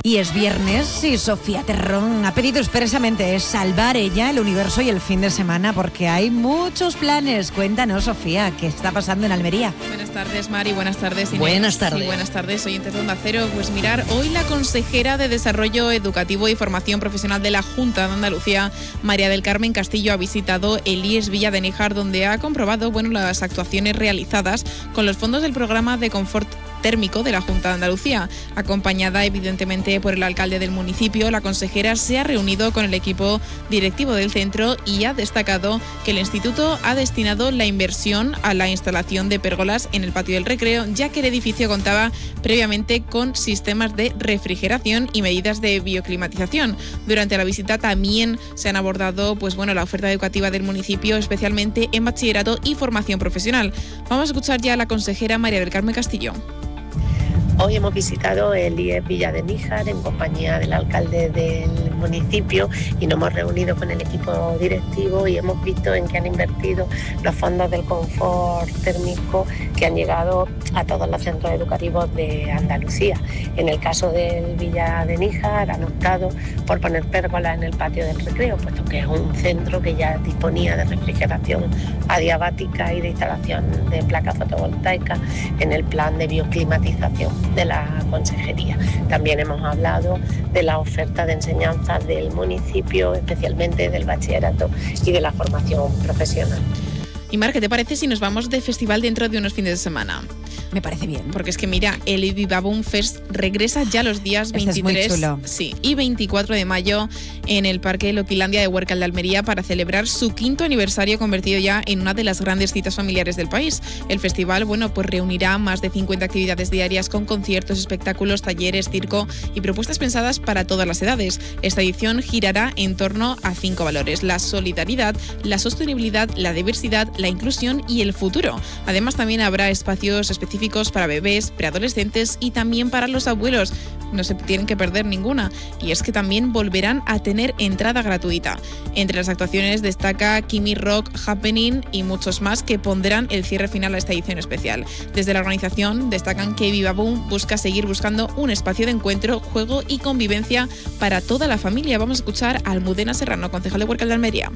Y es viernes y Sofía Terrón ha pedido expresamente salvar ella el universo y el fin de semana porque hay muchos planes. Cuéntanos, Sofía, ¿qué está pasando en Almería? Buenas tardes, Mari. Buenas tardes, Inés. Buenas tardes. Y buenas tardes, oyentes de Onda Cero. Pues mirar, hoy la consejera de Desarrollo Educativo y Formación Profesional de la Junta de Andalucía, María del Carmen Castillo, ha visitado el IES Villa de Níjar, donde ha comprobado las actuaciones realizadas con los fondos del programa de confort térmico de la Junta de Andalucía. Acompañada evidentemente por el alcalde del municipio, la consejera se ha reunido con el equipo directivo del centro y ha destacado que el instituto ha destinado la inversión a la instalación de pérgolas en el patio del recreo, ya que el edificio contaba previamente con sistemas de refrigeración y medidas de bioclimatización. Durante la visita también se han abordado la oferta educativa del municipio, especialmente en bachillerato y formación profesional. Vamos a escuchar ya a la consejera María del Carmen Castillo. Hoy hemos visitado el IES Villa de Níjar en compañía del alcalde del municipio y nos hemos reunido con el equipo directivo y hemos visto en qué han invertido los fondos del confort térmico que han llegado a todos los centros educativos de Andalucía. En el caso del Villa de Níjar han optado por poner pérgolas en el patio del recreo, puesto que es un centro que ya disponía de refrigeración adiabática y de instalación de placas fotovoltaicas en el plan de bioclimatización de la consejería. También hemos hablado de la oferta de enseñanza del municipio, especialmente del bachillerato y de la formación profesional. Y Mar, ¿qué te parece si nos vamos de festival dentro de unos fines de semana? Me parece bien. Porque es que mira, el Vivaboom Fest regresa ya los días 23 y 24 de mayo en el Parque Loquilandia de Huércal de Almería para celebrar su 5º aniversario, convertido ya en una de las grandes citas familiares del país. El festival, reunirá más de 50 actividades diarias con conciertos, espectáculos, talleres, circo y propuestas pensadas para todas las edades. Esta edición girará en torno a 5 valores: la solidaridad, la sostenibilidad, la diversidad, la inclusión y el futuro. Además, también habrá espacios específicos para bebés, preadolescentes y también para los abuelos. No se tienen que perder ninguna. Y es que también volverán a tener entrada gratuita. Entre las actuaciones destaca Kimi Rock, Happening y muchos más que pondrán el cierre final a esta edición especial. Desde la organización destacan que Vivaboom busca seguir buscando un espacio de encuentro, juego y convivencia para toda la familia. Vamos a escuchar a Almudena Serrano, concejal de Huércal de Almería.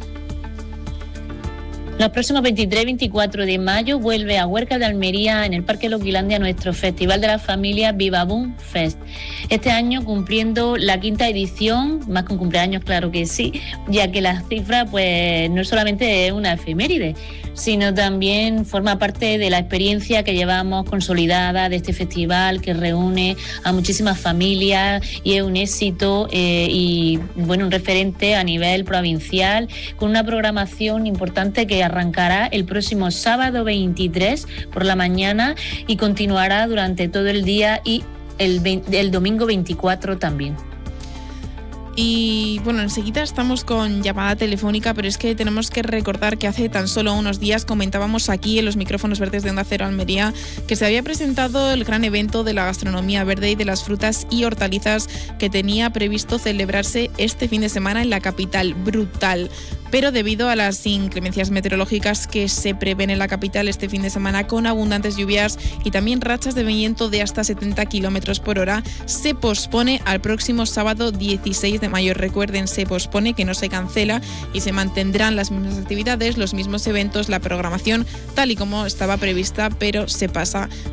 Los próximos 23 y 24 de mayo vuelve a Huércal de Almería, en el Parque Loquilandia, nuestro Festival de la Familia Vivaboom Fest. Este año cumpliendo la 5ª edición, más que un cumpleaños, claro que sí, ya que la cifra no solamente es una efeméride, sino también forma parte de la experiencia que llevamos consolidada de este festival, que reúne a muchísimas familias y es un éxito un referente a nivel provincial, con una programación importante que arrancará el próximo sábado 23 por la mañana y continuará durante todo el día y el domingo 24 también. Y enseguida estamos con llamada telefónica, pero es que tenemos que recordar que hace tan solo unos días comentábamos aquí en los micrófonos verdes de Onda Cero Almería que se había presentado el gran evento de la gastronomía verde y de las frutas y hortalizas que tenía previsto celebrarse este fin de semana en la capital. Brutal. Pero debido a las inclemencias meteorológicas que se prevén en la capital este fin de semana, con abundantes lluvias y también rachas de viento de hasta 70 km por hora, se pospone al próximo sábado 16 de mayo. Recuerden, se pospone, que no se cancela, y se mantendrán las mismas actividades, los mismos eventos, la programación tal y como estaba prevista, pero se pasa